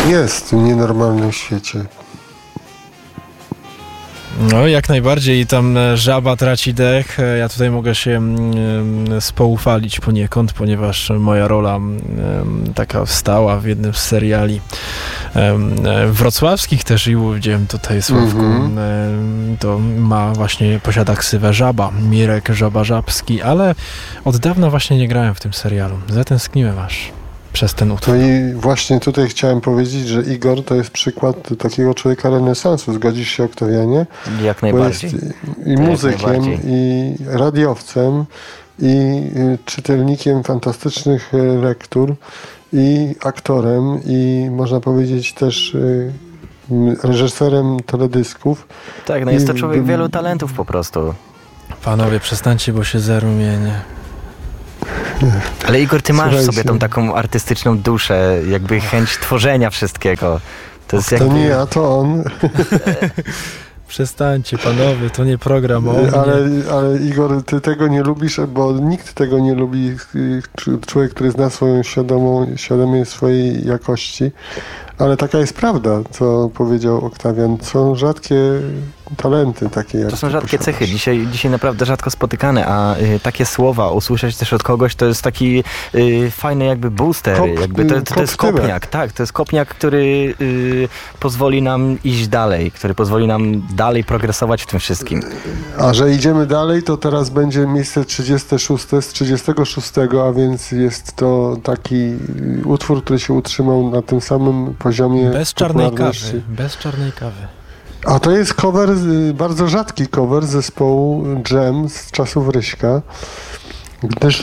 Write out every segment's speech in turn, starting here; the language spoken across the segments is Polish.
Jest w nienormalnym świecie. No, jak najbardziej. I tam żaba traci dech. Ja tutaj mogę się spoufalić poniekąd, ponieważ moja rola taka wstała w jednym z seriali wrocławskich też i gdzie tutaj Sławku to posiada ksywę Żaba, Mirek Żaba-Żabski, ale od dawna właśnie nie grałem w tym serialu. Zatęskniłem aż przez ten utwór. No i właśnie tutaj chciałem powiedzieć, że Igor to jest przykład takiego człowieka renesansu. Zgodzisz się, Oktawianie? Jak najbardziej. Bo jest i muzykiem, i radiowcem, i czytelnikiem fantastycznych lektur, i aktorem, i można powiedzieć też reżyserem teledysków. Tak, no jest to człowiek wielu talentów po prostu. Panowie, przestańcie, bo się zarumienię. Ale Igor, ty masz w sobie tą taką artystyczną duszę, jakby chęć tworzenia wszystkiego. To nie ja, to on. Przestańcie, panowie, to nie program o mnie. Ale Igor, ty tego nie lubisz, bo nikt tego nie lubi. Człowiek, który zna swoją świadomie swojej jakości. Ale taka jest prawda, co powiedział Oktawian. Są rzadkie talenty takie jak to są rzadkie cechy, dzisiaj naprawdę rzadko spotykane, a takie słowa usłyszeć też od kogoś, to jest taki fajny jakby booster, to jest kopniak, tak, to jest kopniak, który pozwoli nam iść dalej, który pozwoli nam dalej progresować w tym wszystkim. A że idziemy dalej, to teraz będzie miejsce 36 z 36, a więc jest to taki utwór, który się utrzymał na tym samym poziomie bez czarnej kawy, bez czarnej kawy. A to jest cover, bardzo rzadki cover zespołu Dżem z czasów Ryśka, gdyż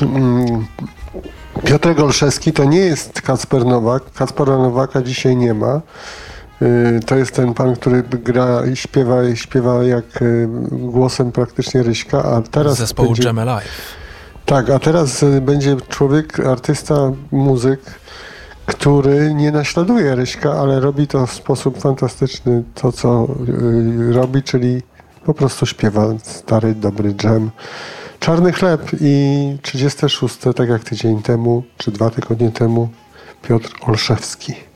Piotr Olszewski to nie jest Kacper Nowak. Kacpera Nowaka dzisiaj nie ma. To jest ten pan, który gra i śpiewa jak głosem praktycznie Ryśka, a teraz zespołu Dżem Alive. Tak, a teraz będzie człowiek, artysta, muzyk, który nie naśladuje Ryśka, ale robi to w sposób fantastyczny, to co robi, czyli po prostu śpiewa stary, dobry dżem. Czarny chleb i 36, tak jak tydzień temu, czy 2 tygodnie temu, Piotr Olszewski.